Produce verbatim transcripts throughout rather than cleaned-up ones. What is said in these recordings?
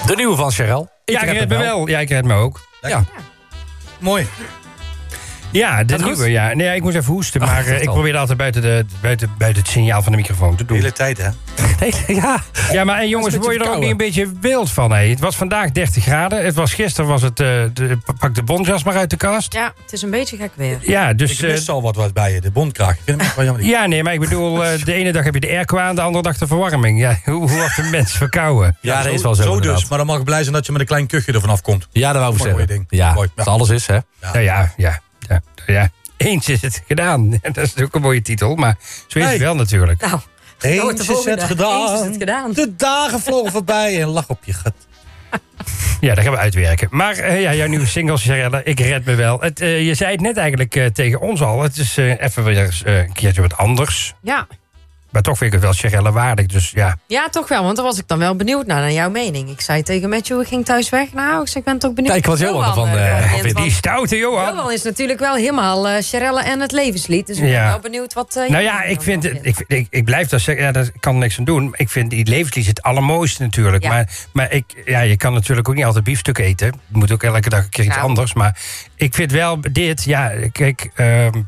De nieuwe van Cheryl. Ik ja, ik red me wel. wel. Ja, ik red me ook. Ja. ja. Mooi. Ja, de nieuwe, ja. Nee, ik moest even hoesten, Ach, maar uh, ik probeerde altijd buiten, de, buiten, buiten het signaal van de microfoon te doen. De hele tijd, hè? Nee, ja. Ja, maar en jongens, word je er ook niet een beetje wild van, hè? Het was vandaag dertig graden. Het was, gisteren was het, uh, de, pak de bonjas maar uit de kast. Ja, het is een beetje gek weer. Ja, dus... Ik mis uh, al wat, wat bij je, de bondkraag. Ik vind hem wel jammer. Ja, nee, maar ik bedoel, uh, de ene dag heb je de airco aan, de andere dag de verwarming. Ja, hoe, hoe wordt een mens verkouden? Ja, ja, dat is wel zo. Zo dus, maar dan mag ik blij zijn dat je met een klein kuchje ervan afkomt. Ja, dat wou ik zeggen. Ding. Ja, mooi. dat alles is, hè? Ja, ja, ja. ja, ja, ja. Eens is het gedaan. Dat is ook een mooie titel, maar zo is hey. het wel natuurlijk. Nou, eens is het gedaan. Eens is het gedaan. De dagen vlogen voorbij en lach op je gat. Ja, dat gaan we uitwerken. Maar uh, ja, jouw nieuwe single, Cheryl, ik red me wel. Het, uh, je zei het net eigenlijk uh, tegen ons al. Het is uh, even weer uh, een keertje wat anders. Ja. Maar toch vind ik het wel Cheryl waardig, dus ja. Ja, toch wel, want daar was ik dan wel benieuwd naar, naar jouw mening. Ik zei tegen Matthew, ik ging thuis weg. Nou, ik, zei, ik ben toch benieuwd. Kijk, wat Johan ervan uh, vindt. Die stoute Johan. Johan is natuurlijk wel helemaal uh, Cheryl en het levenslied. Dus ik ja. ben wel benieuwd wat... Uh, nou ja, ik vind het, ik, ik, ik blijf dat zeggen, ja, daar kan niks aan doen. Ik vind die levenslied het allermooiste natuurlijk. Ja. Maar, maar ik, ja, je kan natuurlijk ook niet altijd biefstuk eten. Je moet ook elke dag een keer iets nou. anders. Maar ik vind wel dit, ja, kijk... Um,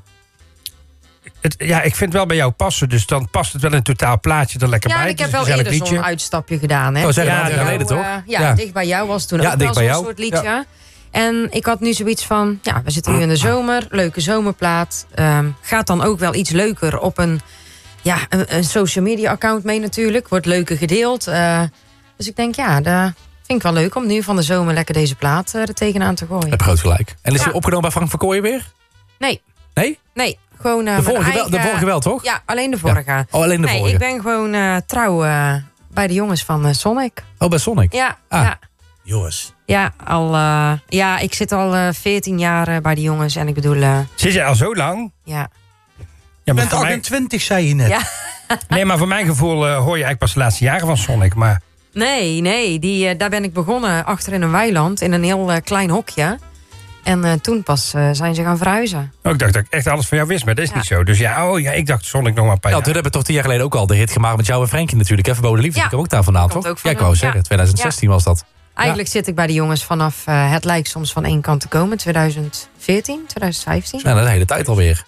Het, ja, ik vind het wel bij jou passen, dus dan past het wel in het totaal plaatje er lekker ja, bij. Ja, ik heb wel eerder zo'n uitstapje gedaan. Hè. Oh, zeg, ja, ja, geleden toch? Uh, ja, ja, dicht bij jou was toen ja, ook wel zo'n soort liedje. Ja. En ik had nu zoiets van, ja, we zitten nu in de zomer, leuke zomerplaat. Um, gaat dan ook wel iets leuker op een, ja, een, een social media account mee natuurlijk. Wordt leuker gedeeld. Uh, dus ik denk, ja, dat vind ik wel leuk om nu van de zomer lekker deze plaat uh, er tegenaan te gooien. Heb groot gelijk. En is ja. hij opgenomen bij Frank van Kooijen weer? Nee. Nee? Nee. Gewoon, uh, de, vorige eigen... wel, de vorige wel, toch? Ja, alleen de vorige. Ja. Oh, alleen de nee, vorige. ik ben gewoon uh, trouw uh, bij de jongens van uh, Sonic. Oh, bij Sonic? Ja. Ah. ja. Jongens. Ja, al, uh, ja, ik zit al uh, veertien jaar uh, bij de jongens en ik bedoel... Uh, zit je al zo lang? Ja. Ja, je bent achtentwintig, mij... zei je net. Ja. Nee, maar voor mijn gevoel uh, hoor je eigenlijk pas de laatste jaren van Sonic, maar... Nee, nee, die, uh, daar ben ik begonnen achter in een weiland in een heel uh, klein hokje. En uh, toen pas uh, zijn ze gaan verhuizen. Oh, ik dacht dat ik echt alles van jou wist, maar dat is ja. niet zo. Dus ja, oh ja, ik dacht Sonic nog maar een paar ja, jaar. Toen hebben we toch tien jaar geleden ook al de hit gemaakt met jou en Frenkie natuurlijk. Even Verboden Liefde, ja. die kwam ook daar vandaan, toch? Ook ja, ik wou zeggen, ja. twintig zestien ja. was dat. Eigenlijk ja. zit ik bij de jongens vanaf uh, Het lijkt soms van één kant te komen. twintig veertien, twintig vijftien. Ja, dat is de hele tijd alweer.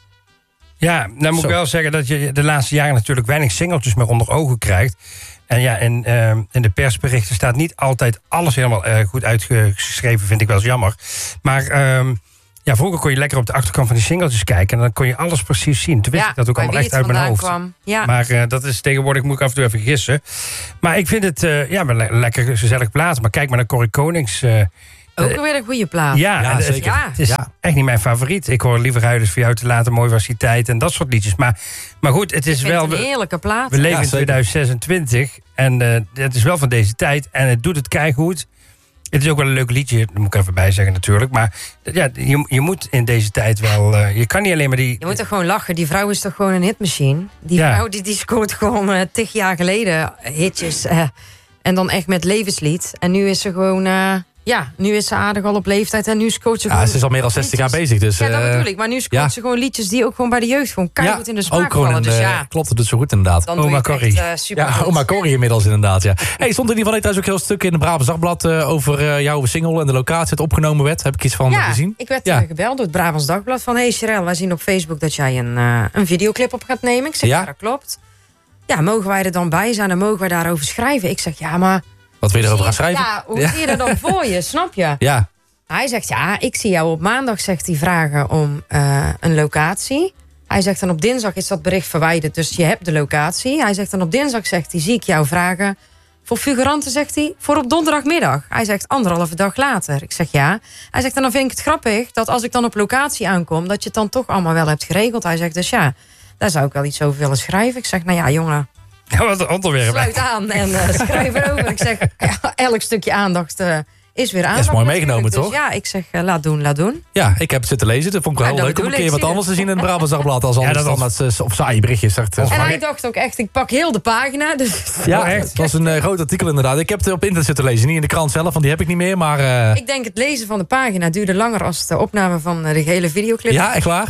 Ja, dan moet Zo. ik wel zeggen dat je de laatste jaren natuurlijk weinig singeltjes meer onder ogen krijgt. En ja, in, uh, in de persberichten staat niet altijd alles helemaal uh, goed uitgeschreven, vind ik wel eens jammer. Maar um, ja, vroeger kon je lekker op de achterkant van die singeltjes kijken en dan kon je alles precies zien. Toen wist ja, ik dat ook allemaal echt uit mijn hoofd. Ja. Maar uh, dat is tegenwoordig, moet ik af en toe even gissen. Maar ik vind het uh, ja, wel le- lekker gezellig plaats. Maar kijk maar naar Corrie Konings. Uh, ook uh, weer een goede plaat. Ja, ja, het, zeker. Ja. Het is ja. echt niet mijn favoriet. Ik hoor liever Huilers voor jou te laten, Mooi was die tijd en dat soort liedjes. Maar, maar goed, het is ik wel... Het een heerlijke plaat. We leven ja, in twintig zesentwintig en uh, het is wel van deze tijd en het doet het keigoed. Het is ook wel een leuk liedje, dat moet ik even bij zeggen natuurlijk. Maar ja, je, je moet in deze tijd wel... Uh, je kan niet alleen maar die... Je moet toch gewoon lachen. Die vrouw is toch gewoon een hitmachine? Die ja. vrouw die, die scoort gewoon uh, tig jaar geleden hitjes. Uh, en dan echt met levenslied. En nu is ze gewoon... Uh, ja, nu is ze aardig al op leeftijd. En nu scoort ze ja, gewoon... ze is al meer dan zestig liedjes. jaar bezig. Dus, ja, dat uh, bedoel ik. Maar nu scoort ja. ze gewoon liedjes die ook gewoon bij de jeugd... gewoon keihard ja, in de smaak ook gewoon vallen. Een, dus uh, ja, klopt, dat doet zo goed inderdaad. Dan oma Corrie. Echt, uh, super ja, oma Corrie inmiddels inderdaad, ja. Hey, stond in ieder geval niet thuis ook heel stuk in de Brabants Dagblad... Uh, over uh, jouw single en de locatie het opgenomen werd. Heb ik iets van ja, gezien? ik werd ja. uh, gebeld door het Brabants Dagblad van... hey Cheryl, wij zien op Facebook dat jij een, uh, een videoclip op gaat nemen. Ik zeg, ja, ja dat klopt. Ja, mogen wij er dan bij zijn en mogen wij daarover schrijven? Ik zeg, ja, maar... Wat wil je erover gaan schrijven? Ja, hoe ja. zie je dat dan voor je, snap je? Ja. Hij zegt, ja, ik zie jou op maandag, zegt hij, vragen om uh, een locatie. Hij zegt, dan op dinsdag is dat bericht verwijderd, dus je hebt de locatie. Hij zegt, dan op dinsdag, zegt hij, zie ik jou vragen... voor figuranten, zegt hij, voor op donderdagmiddag. Hij zegt, anderhalve dag later. Ik zeg, ja. Hij zegt, en dan vind ik het grappig dat als ik dan op locatie aankom... dat je het dan toch allemaal wel hebt geregeld. Hij zegt, dus ja, daar zou ik wel iets over willen schrijven. Ik zeg, nou ja, jongen... Ja, wat een onderwerp. Sluit aan en uh, schrijf erover. Ik zeg, ja, elk stukje aandacht... Uh, is weer aan. Ja, is mooi meegenomen, dus toch? Ja, ik zeg, uh, laat doen, laat doen. Ja, ik heb het zitten lezen. Dat vond ik wel ja, leuk om een keer wat anders te zien in het Brabants Dagblad. Als anders ja, dan met of saaie berichtjes. Zegt, en hij dacht ook echt, ik pak heel de pagina. Dus ja, echt. Het was een uh, groot artikel inderdaad. Ik heb het op internet zitten lezen. Niet in de krant zelf, want die heb ik niet meer. Maar, uh... ik denk het lezen van de pagina duurde langer als de opname van de hele videoclip. Ja, echt waar?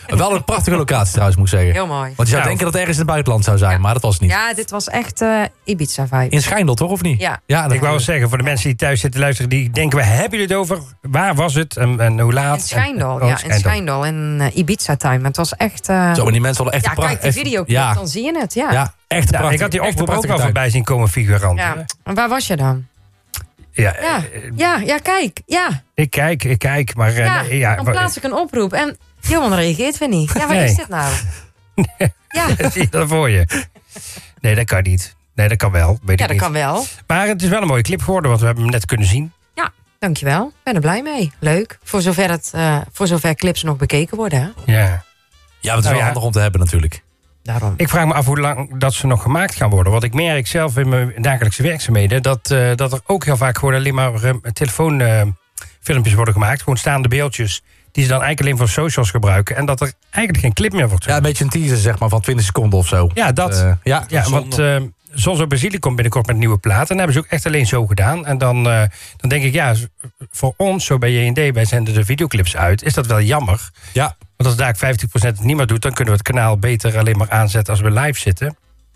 Wel een prachtige locatie trouwens, moet ik zeggen. Heel mooi. Want je zou Ja, denken dat het ergens in het buitenland zou zijn, Ja. maar dat was het niet. Ja, dit was echt uh, Ibiza-vibe. In Schijndel, toch, of niet? Ja. ja dat Ik wou wel zeggen, voor de mensen die thuis zitten luisteren, die denken, waar hebben jullie het over? Waar was het en, en hoe laat? In Schijndel, En- oh, ja, in Schijndel. In uh, Ibiza-time. Het was echt... Uh, Zo, maar die mensen hadden echt ja, een pracht- kijk die echt- videoclip, Ja, dan zie je het. Ja. ja echt een Ja, prachtige- ik had die echt een oproep ook prachtige wel tuin. voorbij zien komen, figurant. Ja. En waar was je dan? Ja, Ja, eh, ja, ja kijk. Ja, ik kijk, ik kijk, maar... eh, ja. nee, ja, dan plaats ik een oproep. En Johan reageert weer niet. Ja, wat Nee. is dit nou? Ja, zie je dat voor je? Nee, dat kan niet. Nee, dat kan wel, weet ja ik dat niet. kan wel. Maar het is wel een mooie clip geworden, want we hebben hem net kunnen zien. Ja, dankjewel. Ik ben er blij mee. Leuk. Voor zover, het, uh, voor zover clips nog bekeken worden. Hè? Ja. Ja, maar het is Nou wel ja. handig om te hebben natuurlijk. Daarom. Ik vraag me af hoe lang dat ze nog gemaakt gaan worden. Want ik merk zelf in mijn dagelijkse werkzaamheden... dat, uh, dat er ook heel vaak gewoon alleen maar uh, telefoonfilmpjes uh, worden gemaakt. Gewoon staande beeldjes die ze dan eigenlijk alleen voor socials gebruiken. En dat er eigenlijk geen clip meer wordt Ja, een beetje een teaser zeg maar van twintig seconden of zo. Ja, dat. Uh, ja, Ja, want uh, Zonzo Basilie komt binnenkort met een nieuwe plaat. En dat hebben ze ook echt alleen zo gedaan. En dan, uh, dan denk ik, ja, voor ons, zo bij J en D, wij zenden de videoclips uit. Is dat wel jammer. Ja. Want als daar vijftig procent het niet meer doet, dan kunnen we het kanaal beter alleen maar aanzetten als we live zitten.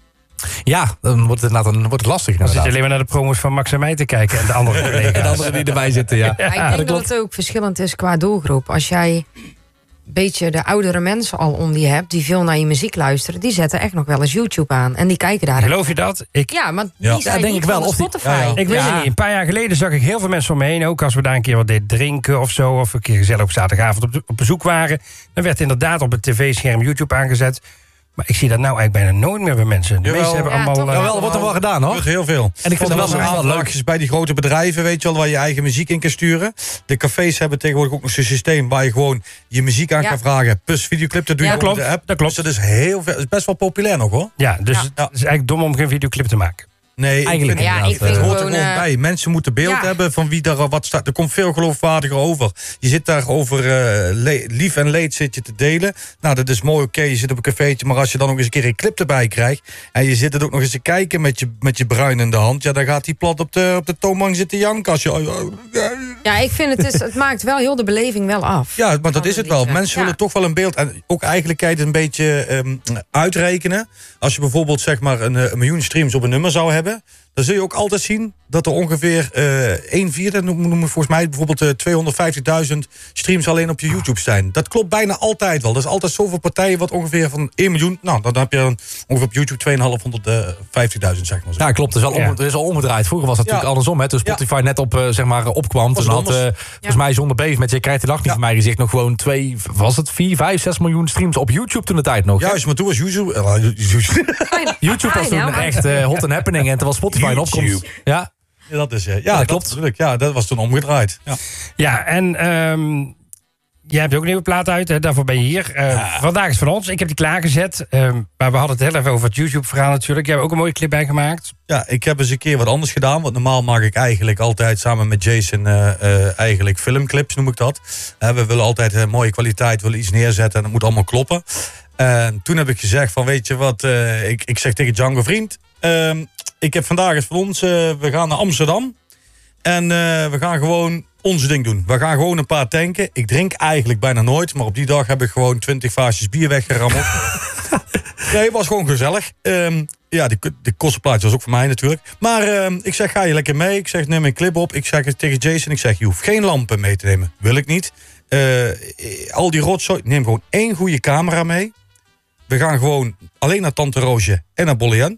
Ja, dan wordt het, dan wordt het lastig. Dan zit je alleen maar naar de promos van Max en mij te kijken en de andere collega's. En de anderen die erbij zitten, ja. Ja, ik denk dat het ook verschillend is qua doelgroep. Als jij een beetje de oudere mensen al om die hebt, die veel naar je muziek luisteren, die zetten echt nog wel eens YouTube aan. En die kijken daar. Geloof je dat? Ik, Ja, maar die Ja. zijn Ja, denk niet ik wel. van de Of die- Spotify. Ja, ja. ik weet Ja. het niet. Een paar jaar geleden zag ik heel veel mensen om me heen. Ook als we daar een keer wat deden drinken of zo. Of een keer gezellig op zaterdagavond op, op bezoek waren. Dan werd inderdaad op het tv-scherm YouTube aangezet. Maar ik zie dat nou eigenlijk bijna nooit meer bij mensen. De Jawel. meesten hebben Ja, allemaal... toch eh, wel. Jawel, wordt er wel gedaan Er hoor. gebeurt heel veel. En ik vind het wel wel zo een wel leuk. aanvraagjes bij die grote bedrijven, weet je wel, waar je eigen muziek in kan sturen. De cafés hebben tegenwoordig ook nog zo'n systeem waar je gewoon je muziek aan Ja. kan vragen. Plus videoclip, dat doe je Ja, ook op klopt. de app. Dat klopt. Dus dat is heel veel. Dat is best wel populair nog hoor. Ja, dus Ja. het is eigenlijk dom om geen videoclip te maken. Nee, Eigenlijk ik vind, Ja, inderdaad, ik vind eh, het hoort er gewoon, gewoon eh, bij. Mensen moeten beeld ja. hebben van wie daar wat staat. Er komt veel geloofwaardiger over. Je zit daar over uh, le- lief en leed zit je te delen. Nou, dat is mooi, oké, okay, je zit op een cafeetje. Maar als je dan nog eens een keer een clip erbij krijgt en je zit het ook nog eens te kijken met je, met je bruin in de hand, ja, dan gaat die plat op de, op de toonbank zitten janken. Als je, Ja, ik vind het, is, het maakt wel heel de beleving wel af. ja, maar dat Van is een het wel. liedje. Mensen Ja. willen toch wel een beeld. En ook eigenlijk kan je het een beetje um, uitrekenen. Als je bijvoorbeeld zeg maar een, een miljoen streams op een nummer zou hebben, dan zul je ook altijd zien dat er ongeveer uh, een vierde, noem, noem volgens mij bijvoorbeeld uh, tweehonderdvijftigduizend streams alleen op je YouTube zijn. Dat klopt bijna altijd wel. Er is altijd zoveel partijen wat ongeveer van één miljoen. Nou, dan heb je dan ongeveer op YouTube tweehonderdvijftigduizend zeg maar. Zo. Ja, klopt. Het is al, om, Ja. het is al omgedraaid. Vroeger was het Ja. natuurlijk andersom. Hè. Toen Spotify net op, uh, zeg maar, opkwam. Was Toen het had uh, anders. volgens mij Zonder Beef met Je krijgt de dag niet Ja. van mij gezicht nog gewoon twee, was het vier, vijf, zes miljoen streams op YouTube toen de tijd nog. hè? Juist, maar toen was YouTube. Uh, Fijn. YouTube was Fijn, toen ja, maar- echt uh, hot and happening. En toen was Spotify in opkomst. YouTube. Ja. Ja, dat is, uh, ja, dat dat klopt. Natuurlijk, ja, dat was toen omgedraaid. Ja. Ja, en um, jij hebt ook een nieuwe plaat uit, hè? Daarvoor ben je hier. Uh, Ja. Vandaag is van ons. Ik heb die klaargezet. Um, maar we hadden het heel even over het YouTube-verhaal natuurlijk. Jij hebt ook een mooie clip bij gemaakt. Ja, ik heb eens een keer wat anders gedaan. Want normaal maak ik eigenlijk altijd samen met Jason uh, uh, eigenlijk filmclips, noem ik dat. Uh, we willen altijd uh, mooie kwaliteit, we willen iets neerzetten en dat moet allemaal kloppen. Uh, toen heb ik gezegd van, weet je wat, uh, ik, ik zeg tegen Django, vriend, uh, ik heb vandaag eens van ons, uh, we gaan naar Amsterdam. En uh, we gaan gewoon ons ding doen. We gaan gewoon een paar tanken. Ik drink eigenlijk bijna nooit, maar op die dag heb ik gewoon twintig vaasjes bier weggerammeld. Nee, het was gewoon gezellig. Um, ja, de, de kostenplaatje was ook voor mij natuurlijk. Maar um, ik zeg, ga je lekker mee? Ik zeg, neem een clip op. Ik zeg tegen Jason, ik zeg, je hoeft geen lampen mee te nemen. Wil ik niet. Uh, al die rotzooi, neem gewoon één goede camera mee. We gaan gewoon alleen naar Tante Roosje en naar Bollien.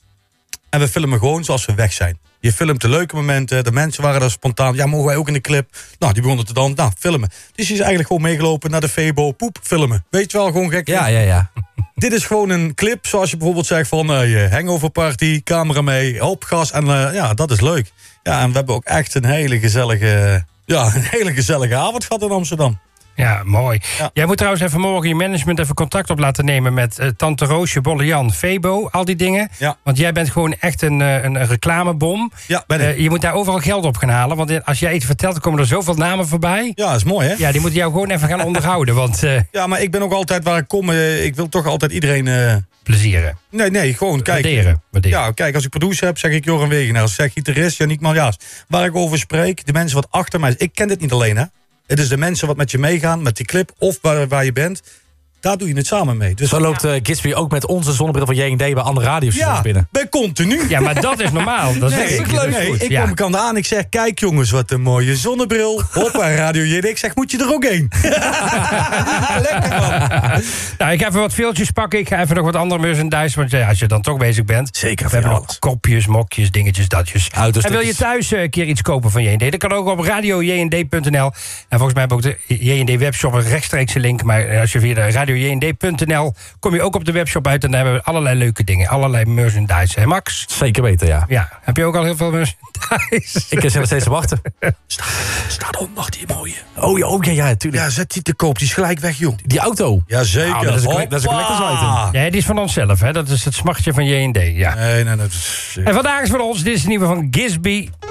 En we filmen gewoon zoals we weg zijn. Je filmt de leuke momenten. De mensen waren er spontaan. Ja, mogen wij ook in de clip? Nou, die begonnen te dan. Nou, filmen. Dus je is eigenlijk gewoon meegelopen naar de Febo. Poep, filmen. Weet je wel, gewoon gek. Ja, ja, ja. Dit is gewoon een clip, zoals je bijvoorbeeld zegt van uh, je hangover party, camera mee, op gas. En uh, ja, dat is leuk. Ja, en we hebben ook echt een hele gezellige, ja, een hele gezellige avond gehad in Amsterdam. Ja, mooi. Ja. Jij moet trouwens even morgen je management even contact op laten nemen met uh, Tante Roosje, Bollejan, Febo, al die dingen. Ja. Want jij bent gewoon echt een, uh, een, een reclamebom. Ja, ben ik. Uh, je moet daar overal geld op gaan halen. Want als jij iets vertelt, dan komen er zoveel namen voorbij. Ja, dat is mooi, hè? Ja, die moeten jou gewoon even gaan onderhouden. Want uh, Ja, maar ik ben ook altijd waar ik kom. Uh, ik wil toch altijd iedereen... Uh... plezieren. Nee, nee, gewoon kijken. Waarderen. Waarderen. Ja, kijk, als ik producer heb, zeg ik Joran Wegenaar. Als ik zeg gitarist, Yannick Maljaas. Waar ik over spreek, de mensen wat achter mij... Ik ken dit niet alleen, hè. Het is de mensen wat met je meegaan, met die clip of waar, waar je bent. daar doe je het samen mee. Dus Zo loopt uh, Gisby ook met onze zonnebril van J en D bij andere radiostations ja, binnen. bij continu. Ja, maar dat is normaal. Dat is nee, ik, ik, nee, ik ja. kom kan aan, ik zeg, kijk jongens, wat een mooie zonnebril. Hoppa, Radio J D. Ik zeg, moet je er ook heen? Lekker man. Nou, ik ga even wat veeltjes pakken. Ik ga even nog wat andere merchandise. Want ja, als je dan toch bezig bent. Zeker, we hebben nog alles. kopjes, mokjes, dingetjes, datjes. En wil je thuis een keer iets kopen van J en D? Dat kan ook op radio j n d punt n l. En volgens mij hebben we ook de J en D webshop een rechtstreekse link. Maar als je via de radio j n d punt n l kom je ook op de webshop uit. En dan hebben we allerlei leuke dingen. Allerlei merchandise. Hè Max? Zeker weten, ja. Ja. Heb je ook al heel veel merchandise? Ik kan nog steeds te wachten. Staat sta er nog die mooie. Oh ja, okay, ja, tuurlijk. Ja, zet die te koop. Die is gelijk weg, joh. Die auto. Jazeker. Nou, dat is een collect- dat is een collectors item. Ja, die is van onszelf. Hè? Dat is het smachtje van J en D. Ja. Nee, nee, dat is... En vandaag is van ons, dit is de nieuwe van Gisby.